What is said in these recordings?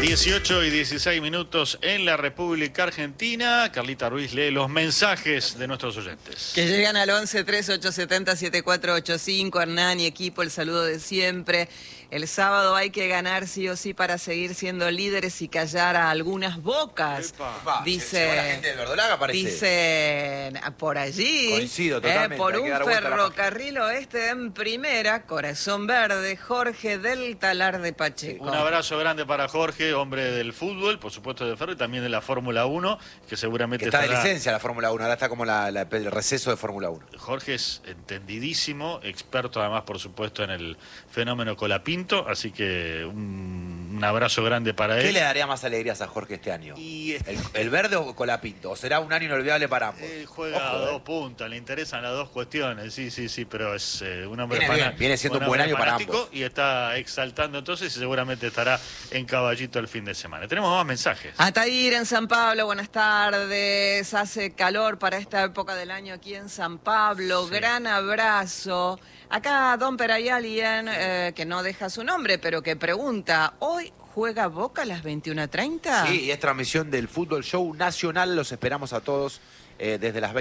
18 y 16 minutos en la República Argentina. Carlita Ruiz lee los mensajes de nuestros oyentes. Que llegan al 11 3870 7485. Hernán y equipo, el saludo de siempre. El sábado hay que ganar sí o sí para seguir siendo líderes y callar a algunas bocas. Epa, dice llegó la gente del Verdolaga, parece. Dicen por allí. Coincido totalmente, Por hay que un dar vuelta a la ferrocarril oeste en primera, Corazón Verde, Jorge del Talar de Pacheco. Un abrazo grande para Jorge, hombre del fútbol, por supuesto de ferro, y también de la Fórmula 1, que seguramente Que está de estará... licencia la Fórmula 1, ahora está como el receso de Fórmula 1. Jorge es entendidísimo, experto además, por supuesto, en el fenómeno Colapinto, así que un abrazo grande para él. ¿Qué le daría más alegrías a Jorge este año? Y ¿El verde o Colapinto? ¿O será un año inolvidable para ambos? juega a dos puntas, le interesan las dos cuestiones, sí, pero es un hombre Viene siendo un buen año para ambos. Y está exaltando entonces y seguramente estará en caballito el fin de semana. Tenemos más mensajes. Atair en San Pablo, buenas tardes. Hace calor para esta época del año aquí en San Pablo. Sí. Gran abrazo. Acá Don Perayalien, que no deja su nombre, pero que pregunta, ¿hoy juega Boca a las 21:30? Sí, y es transmisión del Fútbol Show Nacional. Los esperamos a todos desde las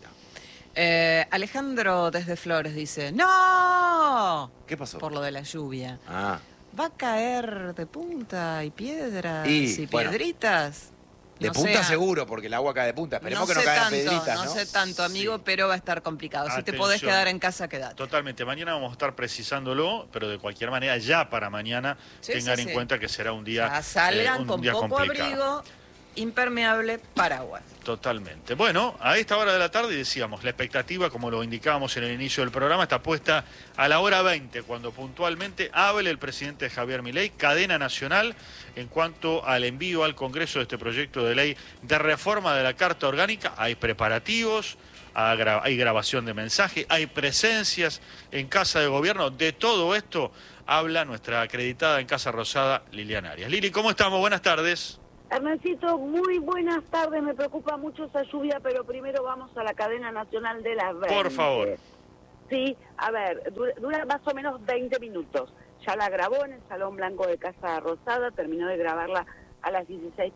20:30. Alejandro desde Flores dice, ¡no! ¿Qué pasó? Por lo de la lluvia. Ah, ¿Va a caer de punta y piedras Y, y bueno, piedritas? de No punta sé, seguro, porque el agua cae de punta. Esperemos que no sé caigan tanto, piedritas, ¿no? No sé tanto, amigo, Sí. pero va a estar complicado. Si te Atención. podés quedar en casa, quedate. Totalmente, mañana vamos a estar precisándolo, pero de cualquier manera ya para mañana Sí, tengan sí, en sí. cuenta que será un día, Ya salgan con día poco complicado. abrigo, impermeable, paraguas. Totalmente. Bueno, a esta hora de la tarde decíamos, la expectativa, como lo indicábamos en el inicio del programa, está puesta a la hora 20, cuando puntualmente hable el presidente Javier Milei, cadena nacional, en cuanto al envío al Congreso de este proyecto de ley de reforma de la Carta Orgánica. Hay preparativos, hay grabación de mensaje, hay presencias en Casa de Gobierno. De todo esto habla nuestra acreditada en Casa Rosada, Liliana Arias. Lili, ¿cómo estamos? Buenas tardes. Hernancito, muy buenas tardes. Me preocupa mucho esa lluvia, pero primero vamos a la cadena nacional de las 20. Por favor. Sí, a ver, dura más o menos 20 minutos. Ya la grabó en el Salón Blanco de Casa Rosada, terminó de grabarla a las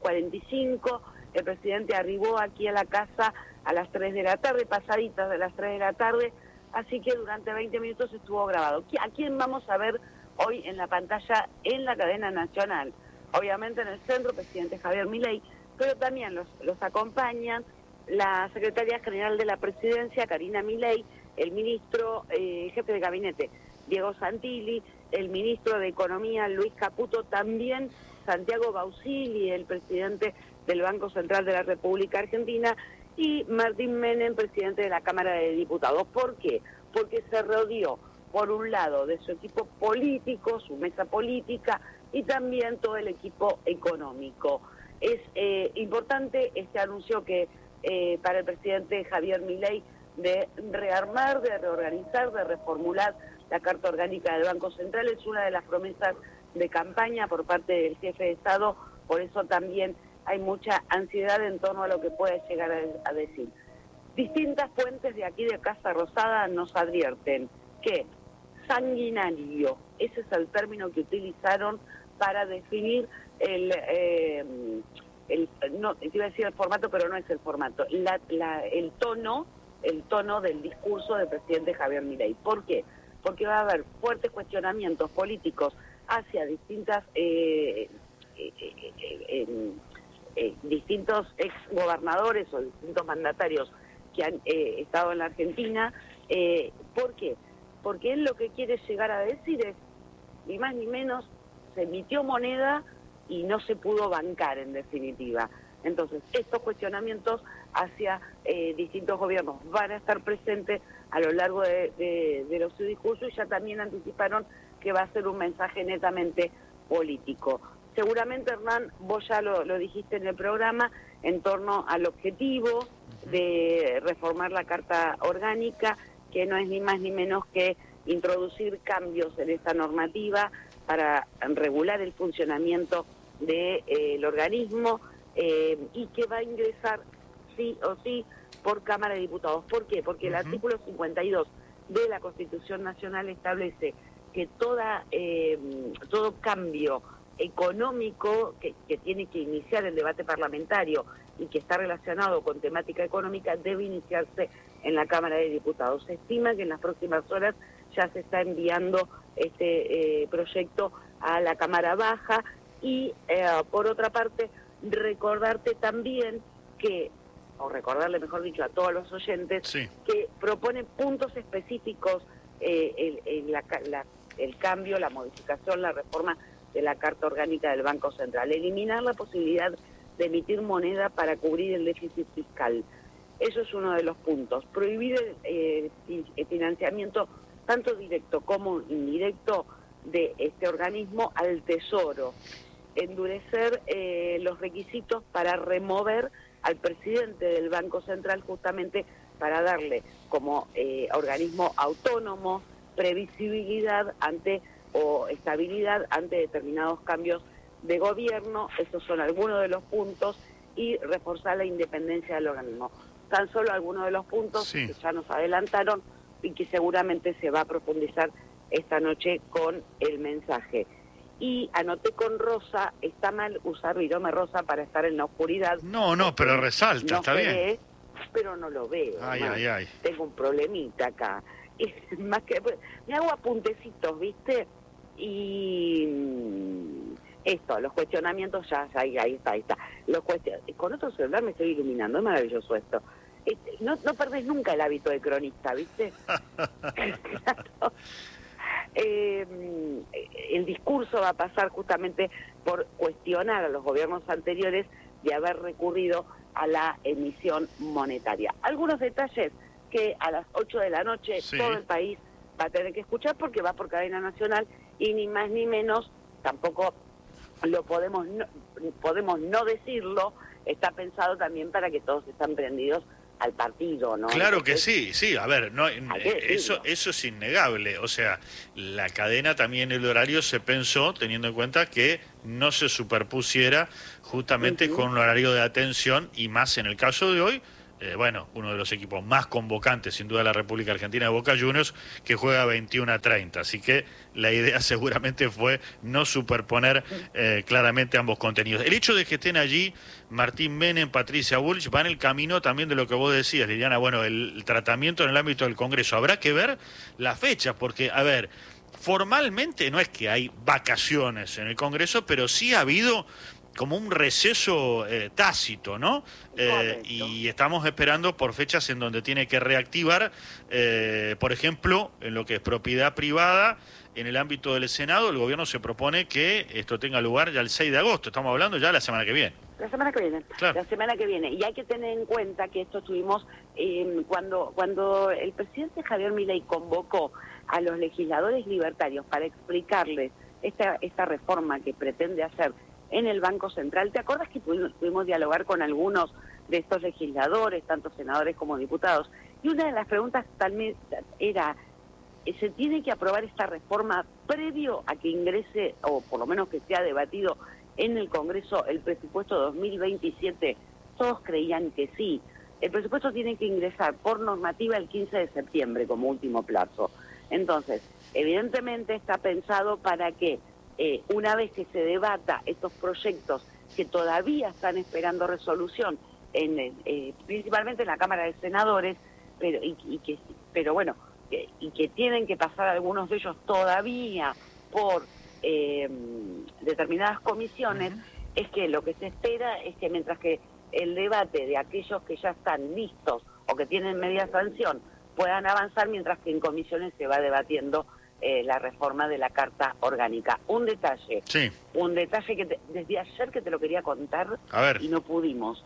16:45. El presidente arribó aquí a la casa a las 3 de la tarde, pasaditas de las 3 de la tarde, así que durante 20 minutos estuvo grabado. ¿A quién vamos a ver hoy en la pantalla en la cadena nacional? Obviamente en el centro, presidente Javier Milei, pero también los acompañan la secretaria general de la presidencia, Karina Milei, el ministro, jefe de gabinete, Diego Santilli, el ministro de Economía, Luis Caputo, también Santiago Bausili, el presidente del Banco Central de la República Argentina, y Martín Menem, presidente de la Cámara de Diputados. ¿Por qué? Porque se rodeó, por un lado, de su equipo político, su mesa política, y también todo el equipo económico. Es importante este anuncio que para el presidente Javier Milei de rearmar, de reorganizar, de reformular la Carta Orgánica del Banco Central. Es una de las promesas de campaña por parte del jefe de Estado, por eso también hay mucha ansiedad en torno a lo que puede llegar a decir. Distintas fuentes de aquí de Casa Rosada nos advierten que sanguinario, ese es el término que utilizaron para definir no, te iba a decir el formato, pero no es el formato, el tono del discurso del presidente Javier Milei. ¿Por qué? Porque va a haber fuertes cuestionamientos políticos hacia distintos exgobernadores o distintos mandatarios que han estado en la Argentina. ¿Por qué? Porque él lo que quiere llegar a decir es, ni más ni menos, se emitió moneda y no se pudo bancar, en definitiva. Entonces, estos cuestionamientos hacia distintos gobiernos van a estar presentes a lo largo de los su discurso, y ya también anticiparon que va a ser un mensaje netamente político. Seguramente, Hernán, vos ya lo dijiste en el programa, en torno al objetivo de reformar la Carta Orgánica, que no es ni más ni menos que introducir cambios en esta normativa para regular el funcionamiento del organismo, y que va a ingresar sí o sí por Cámara de Diputados. ¿Por qué? Porque el artículo 52 de la Constitución Nacional establece que todo cambio económico que tiene que iniciar el debate parlamentario y que está relacionado con temática económica debe iniciarse en la Cámara de Diputados. Se estima que en las próximas horas ya se está enviando este proyecto a la Cámara Baja y, por otra parte, recordarte también que, o recordarle mejor dicho a todos los oyentes, sí, que propone puntos específicos el cambio, la modificación, la reforma de la Carta Orgánica del Banco Central. Eliminar la posibilidad de emitir moneda para cubrir el déficit fiscal. Eso es uno de los puntos. Prohibir el financiamiento tanto directo como indirecto de este organismo al Tesoro. Endurecer los requisitos para remover al presidente del Banco Central, justamente para darle como organismo autónomo previsibilidad o estabilidad ante determinados cambios de gobierno. Esos son algunos de los puntos, y reforzar la independencia del organismo. Tan solo algunos de los puntos sí, que ya nos adelantaron y que seguramente se va a profundizar esta noche con el mensaje. Y anoté con rosa, está mal usar virome rosa para estar en la oscuridad. No, pero resalta, no está bien. ve, pero no lo veo. Ay. Tengo un problemita acá. Es más que me hago apuntecitos, ¿viste? Y esto, los cuestionamientos ahí está. Con otro celular me estoy iluminando, es maravilloso esto. No perdés nunca el hábito de cronista, ¿viste? Claro. El discurso va a pasar justamente por cuestionar a los gobiernos anteriores de haber recurrido a la emisión monetaria. Algunos detalles que a las 8 de la noche sí, todo el país va a tener que escuchar porque va por cadena nacional, y ni más ni menos, tampoco lo podemos no decirlo, está pensado también para que todos estén prendidos al partido, ¿no? Claro Entonces, que sí, a ver, eso es innegable, o sea, la cadena también, el horario se pensó teniendo en cuenta que no se superpusiera justamente con un horario de atención, y más en el caso de hoy, uno de los equipos más convocantes sin duda de la República Argentina, de Boca Juniors, que juega 21:30, así que la idea seguramente fue no superponer claramente ambos contenidos. El hecho de que estén allí Martín Menem, Patricia Bullrich, va en el camino también de lo que vos decías, Liliana, el tratamiento en el ámbito del Congreso. Habrá que ver las fechas, porque, a ver, formalmente no es que hay vacaciones en el Congreso, pero sí ha habido como un receso tácito, ¿no? Y estamos esperando por fechas en donde tiene que reactivar, por ejemplo, en lo que es propiedad privada, en el ámbito del Senado, el gobierno se propone que esto tenga lugar ya el 6 de agosto, estamos hablando ya la semana que viene. La semana que viene, claro. La semana que viene. Y hay que tener en cuenta que esto tuvimos cuando el presidente Javier Milei convocó a los legisladores libertarios para explicarles esta reforma que pretende hacer en el Banco Central. ¿Te acuerdas que pudimos dialogar con algunos de estos legisladores, tanto senadores como diputados? Y una de las preguntas también era, ¿se tiene que aprobar esta reforma previo a que ingrese, o por lo menos que sea debatido en el Congreso, el presupuesto 2027? Todos creían que sí. El presupuesto tiene que ingresar por normativa el 15 de septiembre como último plazo. Entonces, evidentemente está pensado para que una vez que se debata estos proyectos que todavía están esperando resolución, principalmente en la Cámara de Senadores, pero que tienen que pasar algunos de ellos todavía por determinadas comisiones, es que lo que se espera es que mientras que el debate de aquellos que ya están listos o que tienen media sanción puedan avanzar, mientras que en comisiones se va debatiendo la reforma de la Carta Orgánica. Un detalle que desde ayer que te lo quería contar y no pudimos.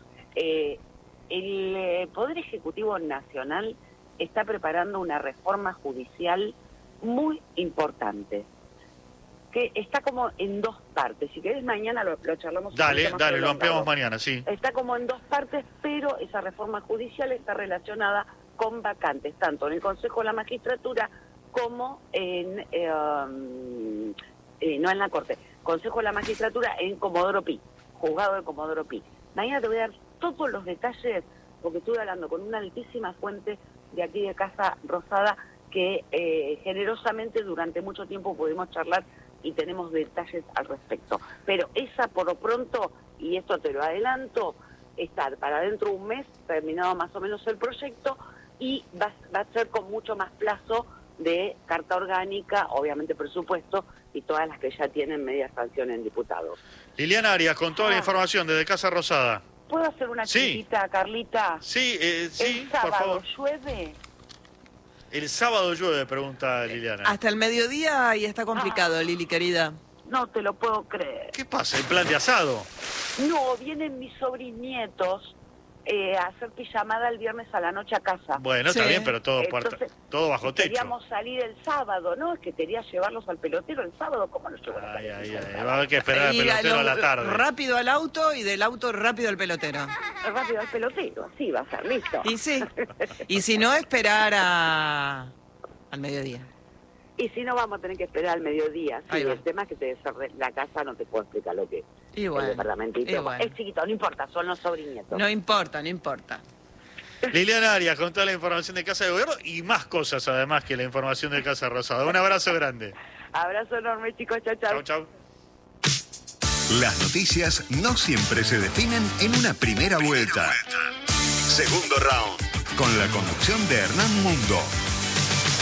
El Poder Ejecutivo Nacional está preparando una reforma judicial muy importante, que está como en dos partes. Si querés mañana lo charlamos. Dale, lo ampliamos mañana, sí. Está como en dos partes, pero esa reforma judicial está relacionada con vacantes, tanto en el Consejo de la Magistratura como no en la Corte, Consejo de la Magistratura en Comodoro Pi, Juzgado de Comodoro Pi. Mañana te voy a dar todos los detalles, porque estuve hablando con una altísima fuente de aquí de Casa Rosada que generosamente durante mucho tiempo pudimos charlar y tenemos detalles al respecto. Pero esa por lo pronto, y esto te lo adelanto, está para dentro de un mes terminado más o menos el proyecto y va a ser con mucho más plazo de carta orgánica, obviamente presupuesto, y todas las que ya tienen media sanción en diputados. Liliana Arias, con toda la información desde Casa Rosada. ¿Puedo hacer una chiquita, Carlita? Sí, sí, ¿El sábado por favor. llueve? El sábado llueve, pregunta Liliana. Hasta el mediodía y está complicado, Lili, querida. No te lo puedo creer. ¿Qué pasa? ¿El plan de asado? No, vienen mis sobrinietos a hacer pijamada el viernes a la noche a casa. Bueno, Sí. está bien, pero todo, Entonces, todo bajo techo. Queríamos salir el sábado, ¿no? Es que quería llevarlos al pelotero el sábado. ¿Cómo los llevo? Va a haber que esperar al pelotero a la tarde. Rápido al auto y del auto rápido al pelotero. Rápido al pelotero, así va a ser, listo. Y sí. Y si no, esperar al mediodía. Y si no, vamos a tener que esperar al mediodía. Sí, Ahí va. el tema es que te desorde la casa, no te puedo explicar lo que Y bueno, el departamentito. y bueno. Es chiquito, no importa, son los sobrinietos. No importa, no importa. Liliana Arias, con toda la información de Casa de Gobierno y más cosas además que la información de Casa Rosada. Un abrazo grande. Abrazo enorme, chicos. Chau, chau. Chau, chau. Las noticias no siempre se definen en una primera vuelta. Segundo round, con la conducción de Hernán Mundo.